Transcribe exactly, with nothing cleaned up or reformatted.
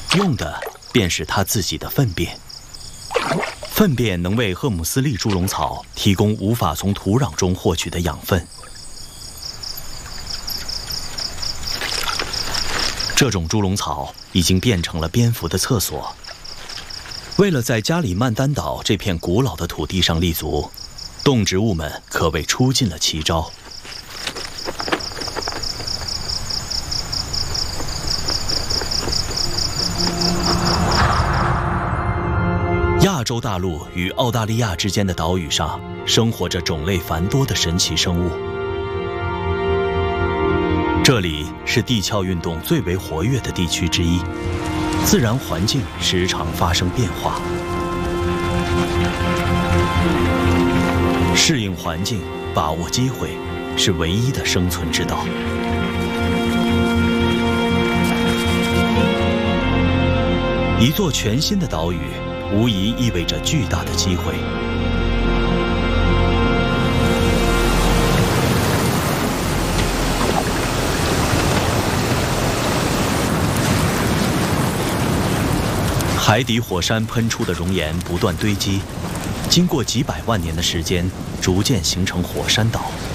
用的便是它自己的粪便。粪便能为赫姆斯利猪笼草提供无法从土壤中获取的养分。这种猪笼草已经变成了蝙蝠的厕所。为了在加里曼丹岛这片古老的土地上立足，动植物们可谓出尽了奇招。亚洲大陆与澳大利亚之间的岛屿上，生活着种类繁多的神奇生物。这里是地壳运动最为活跃的地区之一，自然环境时常发生变化。适应环境，把握机会，是唯一的生存之道。一座全新的岛屿，无疑意味着巨大的机会。海底火山喷出的熔岩不断堆积，经过几百万年的时间，逐渐形成火山岛。